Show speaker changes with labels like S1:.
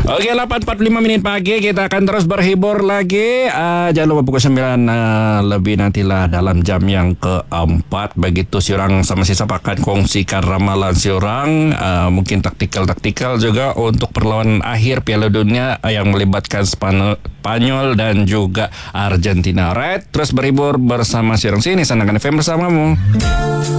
S1: Oke, 8.45 menit pagi kita akan terus berhibur lagi. Jangan lupa pukul 9 lebih nantilah dalam jam yang keempat. Begitu siorang sama si Sapa akan kongsikan ramalan siorang, mungkin taktikal juga untuk perlawanan akhir Piala Dunia yang melibatkan Spanyol dan juga Argentina. Right, terus berhibur bersama siorang sini Sandangan FM bersamamu.